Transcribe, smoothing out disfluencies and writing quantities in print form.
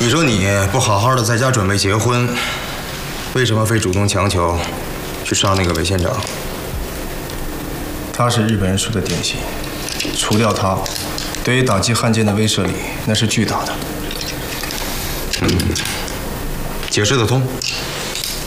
你说你不好好的在家准备结婚，为什么非主动强求去杀那个韦县长？ 他是日本人说的典型，除掉他，对于党纪汉奸的威慑力那是巨大的。 解释得通。